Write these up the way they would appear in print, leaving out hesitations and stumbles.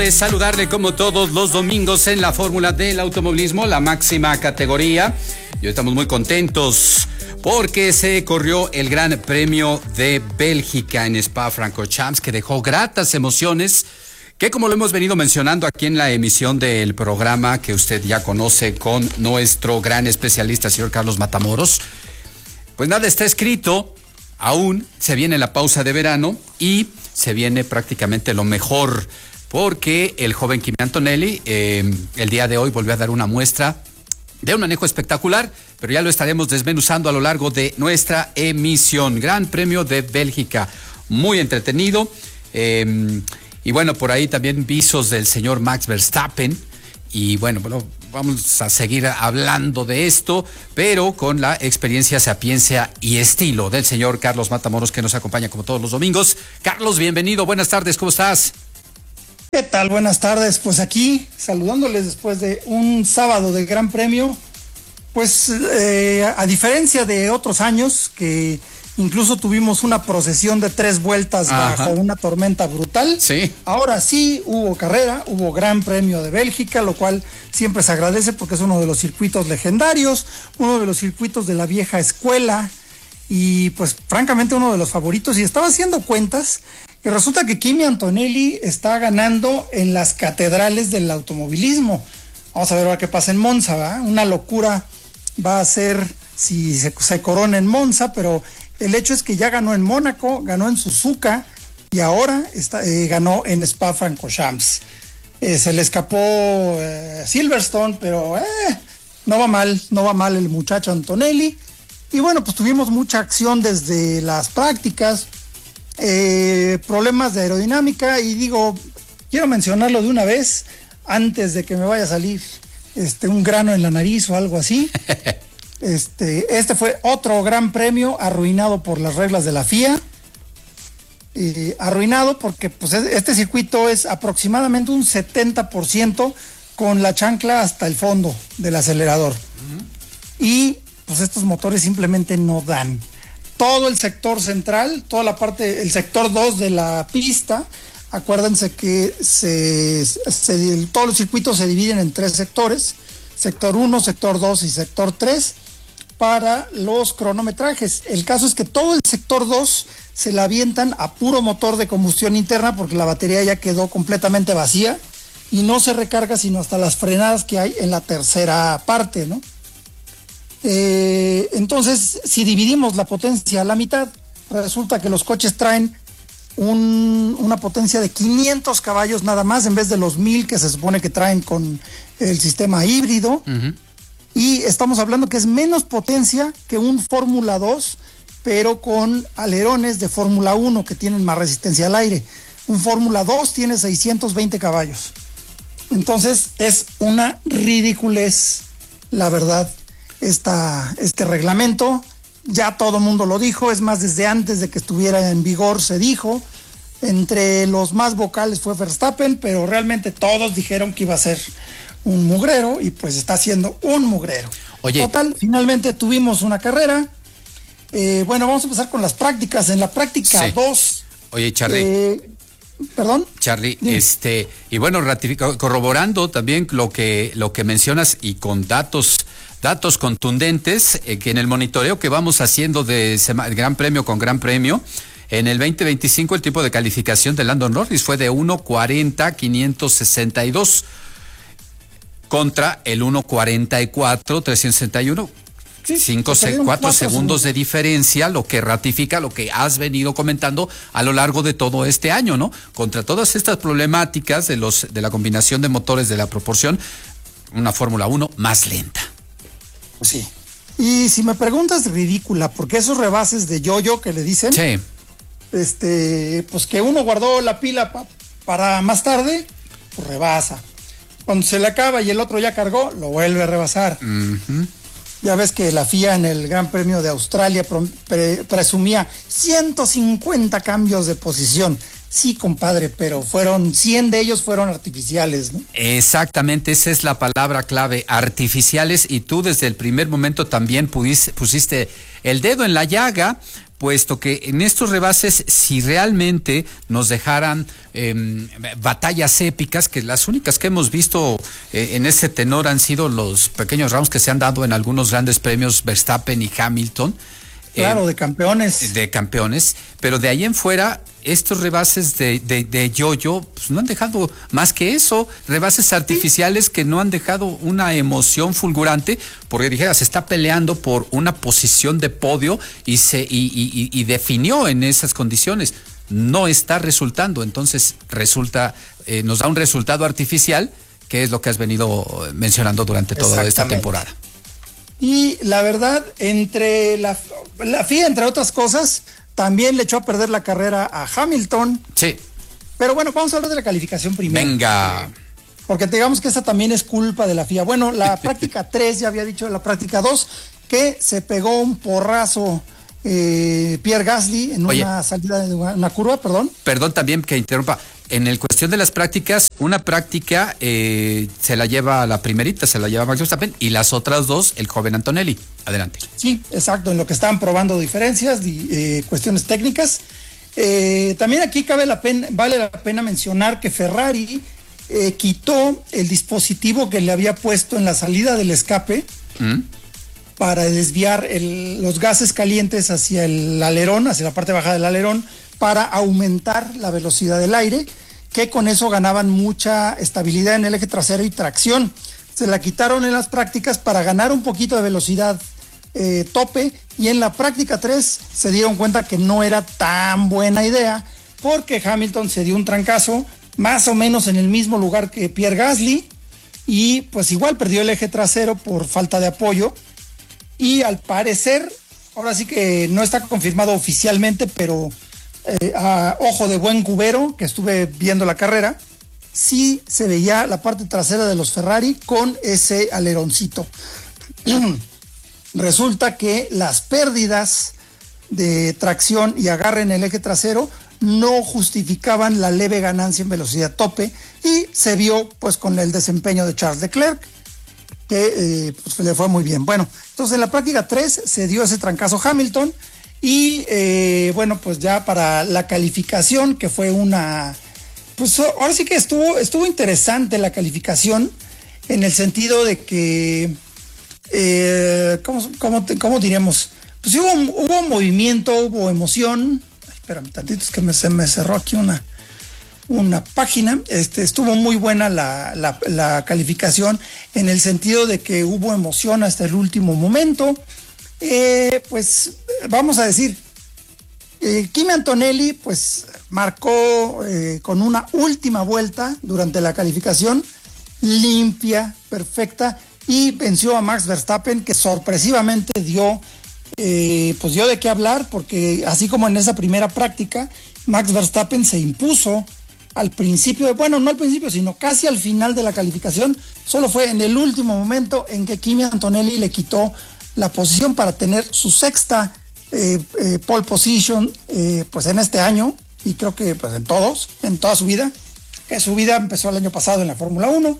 Saludarle como todos los domingos en la Fórmula del Automovilismo, la máxima categoría. Y hoy estamos muy contentos porque se corrió el Gran Premio de Bélgica en Spa-Francorchamps, que dejó gratas emociones, que como lo hemos venido mencionando aquí en la emisión del programa que usted ya conoce con nuestro gran especialista, señor Carlos Matamoros, pues nada está escrito, aún se viene la pausa de verano y se viene prácticamente lo mejor, porque el joven Kimi Antonelli el día de hoy volvió a dar una muestra de un manejo espectacular, pero ya lo estaremos desmenuzando a lo largo de nuestra emisión. Gran Premio de Bélgica, muy entretenido. Y bueno, por ahí también visos del señor Max Verstappen. Y bueno, vamos a seguir hablando de esto, pero con la experiencia, sapiencia y estilo del señor Carlos Matamoros, que nos acompaña como todos los domingos. Carlos, bienvenido, buenas tardes, ¿cómo estás? ¿Qué tal? Buenas tardes. Pues aquí saludándoles después de un sábado de Gran Premio. Pues a diferencia de otros años que incluso tuvimos una procesión de 3 vueltas bajo una tormenta brutal. Sí. Ahora sí hubo carrera, hubo Gran Premio de Bélgica, lo cual siempre se agradece porque es uno de los circuitos legendarios, uno de los circuitos de la vieja escuela y pues francamente uno de los favoritos. Y estaba haciendo cuentas y resulta que Kimi Antonelli está ganando en las catedrales del automovilismo. Vamos a ver ahora qué pasa en Monza, ¿verdad? Una locura va a ser si se corona en Monza, pero el hecho es que ya ganó en Mónaco, ganó en Suzuka y ahora ganó en Spa-Francorchamps. Se le escapó Silverstone, pero no va mal el muchacho Antonelli. Y bueno, pues tuvimos mucha acción desde las prácticas, problemas de aerodinámica y quiero mencionarlo de una vez antes de que me vaya a salir un grano en la nariz o algo así. Este fue otro gran premio arruinado por las reglas de la FIA, arruinado porque pues este circuito es aproximadamente un 70% con la chancla hasta el fondo del acelerador. Y pues estos motores simplemente no dan. Todo el sector central, toda la parte, el sector 2 de la pista, acuérdense que todos los circuitos se dividen en 3 sectores, sector 1, sector 2 y sector 3, para los cronometrajes. El caso es que todo el sector 2 se la avientan a puro motor de combustión interna porque la batería ya quedó completamente vacía y no se recarga sino hasta las frenadas que hay en la tercera parte, ¿no? Entonces, si dividimos la potencia a la mitad, resulta que los coches traen una potencia de 500 caballos nada más en vez de los 1000 que se supone que traen con el sistema híbrido. Y estamos hablando que es menos potencia que un Fórmula 2, pero con alerones de Fórmula 1 que tienen más resistencia al aire. Un Fórmula 2 tiene 620 caballos. Entonces es una ridiculez, la verdad, este reglamento. Ya todo el mundo lo dijo, es más, desde antes de que estuviera en vigor se dijo. Entre los más vocales fue Verstappen, pero realmente todos dijeron que iba a ser un mugrero y pues está siendo un mugrero. Oye. Total, finalmente tuvimos una carrera. Bueno, vamos a empezar con las prácticas. En la práctica 2. Oye, Charlie. ¿Perdón? Charlie, y bueno, corroborando también lo que mencionas y con datos contundentes, que en el monitoreo que vamos haciendo de Gran Premio con Gran Premio, en el 2025 el tipo de calificación de Lando Norris fue de 1:40.562 contra el 1:44.361. Sí, 4 segundos de diferencia, lo que ratifica lo que has venido comentando a lo largo de todo este año, ¿no? Contra todas estas problemáticas de la combinación de motores, de la proporción, una Fórmula 1 más lenta. Sí. Y si me preguntas, ridícula, porque esos rebases de yo-yo que le dicen, sí, pues que uno guardó la pila para más tarde, pues rebasa. Cuando se le acaba y el otro ya cargó, lo vuelve a rebasar. Ya ves que la FIA en el Gran Premio de Australia presumía 150 cambios de posición. Sí, compadre, pero 100 de ellos fueron artificiales, ¿no? Exactamente, esa es la palabra clave, artificiales, y tú desde el primer momento también pusiste el dedo en la llaga, puesto que en estos rebases, si realmente nos dejaran batallas épicas, que las únicas que hemos visto en ese tenor han sido los pequeños rounds que se han dado en algunos grandes premios, Verstappen y Hamilton. Claro, de campeones. De campeones, pero de ahí en fuera, estos rebases de yo-yo, pues no han dejado más que eso, rebases artificiales que no han dejado una emoción fulgurante, porque dijera, se está peleando por una posición de podio y definió en esas condiciones. No está resultando, entonces nos da un resultado artificial, que es lo que has venido mencionando durante toda esta temporada. Y la verdad, entre la FIA, entre otras cosas, también le echó a perder la carrera a Hamilton. Sí. Pero bueno, vamos a hablar de la calificación primero. Venga. Porque digamos que esta también es culpa de la FIA. Bueno, la práctica 3, ya había dicho de la práctica 2, que se pegó un porrazo Pierre Gasly en una salida de una curva, perdón. Perdón también que interrumpa. En el cuestión de las prácticas, una práctica se la lleva la primerita, se la lleva Max Verstappen, y las otras dos, el joven Antonelli. Adelante. Sí, exacto, en lo que estaban probando diferencias, cuestiones técnicas. También aquí vale la pena mencionar que Ferrari quitó el dispositivo que le había puesto en la salida del escape para desviar los gases calientes hacia el alerón, hacia la parte baja del alerón, para aumentar la velocidad del aire, que con eso ganaban mucha estabilidad en el eje trasero y tracción. Se la quitaron en las prácticas para ganar un poquito de velocidad tope, y en la práctica 3 se dieron cuenta que no era tan buena idea, porque Hamilton se dio un trancazo más o menos en el mismo lugar que Pierre Gasly, y pues igual perdió el eje trasero por falta de apoyo, y al parecer, ahora sí que no está confirmado oficialmente, pero a ojo de buen cubero, que estuve viendo la carrera, sí se veía la parte trasera de los Ferrari con ese aleroncito. Resulta que las pérdidas de tracción y agarre en el eje trasero no justificaban la leve ganancia en velocidad tope, y se vio pues con el desempeño de Charles Leclerc, que pues le fue muy bien. Bueno, entonces en la práctica 3 se dio ese trancazo Hamilton, y bueno, pues ya para la calificación, que fue pues ahora sí que estuvo interesante la calificación, en el sentido de que ¿cómo diríamos? Pues hubo movimiento, hubo emoción. Ay, espérame tantito, es que se me cerró aquí una página. Estuvo muy buena la calificación, en el sentido de que hubo emoción hasta el último momento. Pues vamos a decir, Kimi Antonelli pues marcó con una última vuelta durante la calificación limpia, perfecta, y venció a Max Verstappen, que sorpresivamente dio de qué hablar, porque así como en esa primera práctica, Max Verstappen se impuso al principio, no al principio, sino casi al final de la calificación. Solo fue en el último momento en que Kimi Antonelli le quitó la posición para tener su sexta pole position pues en este año, y creo que pues en toda su vida, que su vida empezó el año pasado en la Fórmula 1.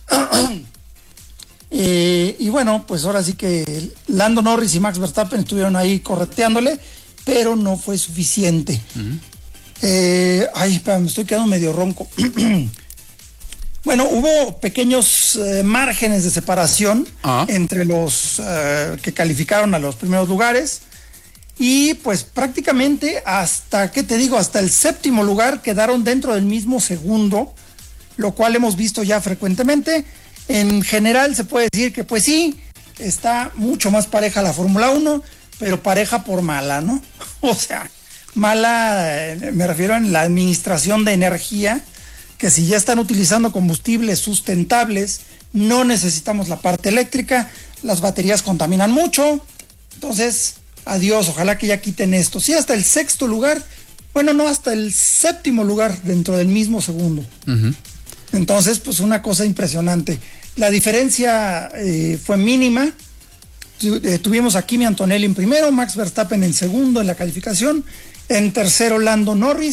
Y bueno, pues ahora sí que Lando Norris y Max Verstappen estuvieron ahí correteándole, pero no fue suficiente. Espera, me estoy quedando medio ronco. Bueno, hubo pequeños márgenes de separación entre los que calificaron a los primeros lugares, y pues prácticamente hasta el séptimo lugar quedaron dentro del mismo segundo, lo cual hemos visto ya frecuentemente. En general se puede decir que pues sí, está mucho más pareja la Fórmula 1, pero pareja por mala, ¿no? O sea, mala, me refiero en la administración de energía, que si ya están utilizando combustibles sustentables, no necesitamos la parte eléctrica, las baterías contaminan mucho, entonces, adiós, ojalá que ya quiten esto. Sí, hasta el sexto lugar, hasta el séptimo lugar dentro del mismo segundo. Uh-huh. Entonces, pues una cosa impresionante. La diferencia fue mínima. Tuvimos a Kimi Antonelli en primero, Max Verstappen en segundo en la calificación, en tercero Lando Norris,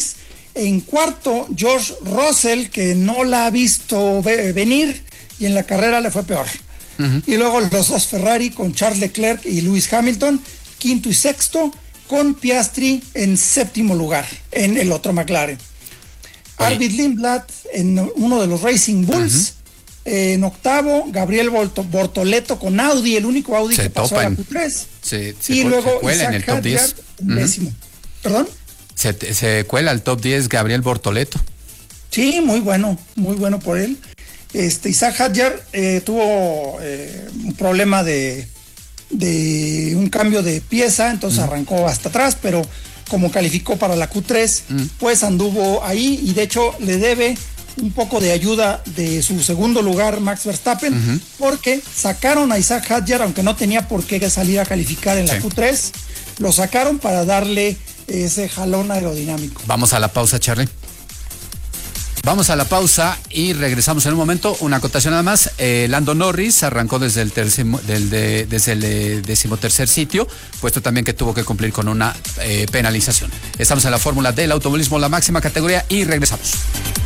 En cuarto, George Russell, que no la ha visto venir y en la carrera le fue peor. Y luego los dos Ferrari con Charles Leclerc y Lewis Hamilton, quinto y sexto, con Piastri en séptimo lugar en el otro McLaren. Arvid Lindblad en uno de los Racing Bulls, en octavo, Gabriel Bortoleto con Audi, el único Audi que pasó a la Q3. Y luego Isaac en el top 10. En décimo. ¿Perdón? Se cuela al top 10 Gabriel Bortoleto. Sí, muy bueno por él. Isaac Hadjar tuvo un problema de un cambio de pieza, entonces arrancó hasta atrás, pero como calificó para la Q3, pues anduvo ahí y de hecho le debe un poco de ayuda de su segundo lugar Max Verstappen, porque sacaron a Isaac Hadjar, aunque no tenía por qué salir a calificar en la Q3, lo sacaron para darle ese jalón aerodinámico. Vamos a la pausa, Charlie. Vamos a la pausa y regresamos en un momento. Una acotación nada más. Lando Norris arrancó desde el decimotercer sitio, puesto también que tuvo que cumplir con una penalización. Estamos en la fórmula del automovilismo, la máxima categoría, y regresamos.